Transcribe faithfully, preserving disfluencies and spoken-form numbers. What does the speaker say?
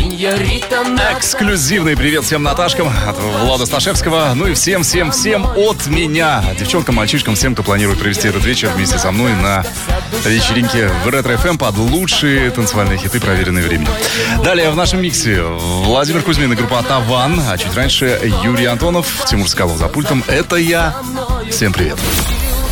Эксклюзивный привет всем Наташкам от Влада Сташевского. Ну и всем-всем-всем от меня. Девчонкам, мальчишкам, всем, кто планирует провести этот вечер вместе со мной на вечеринке в Ретро-эф эм под лучшие танцевальные хиты, проверенные временем. Далее в нашем миксе Владимир Кузьмин и группа Таван. А чуть раньше Юрий Антонов, Тимур Скалов за пультом. Это я. Всем привет.